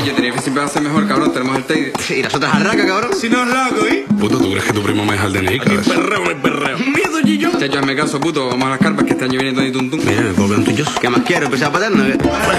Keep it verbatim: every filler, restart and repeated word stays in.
Oye, tenía que siempre va a ser mejor, cabrón. Tenemos el Teide. Y las otras arracas, cabrón. Si no es loco, ¿eh? Puto, ¿tú crees que tu primo me deja el D N I, cabrón? Perreo, me perreo. Miedo, Gillo. Chacho, hazme caso, puto. Vamos a las carpas que este año viene Tony Tuntún. Mira, me puedo quedar un tuyo. ¿Qué más quiero? ¿Empezar a paterno?